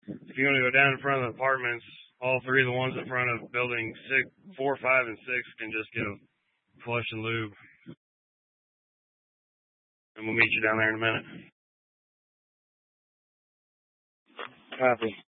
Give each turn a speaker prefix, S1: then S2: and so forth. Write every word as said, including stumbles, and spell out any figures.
S1: If you want to go down in front of the apartments, all three of the ones in front of building six, four, five, and six can just get a flush and lube. And we'll meet you down there in a minute. Copy.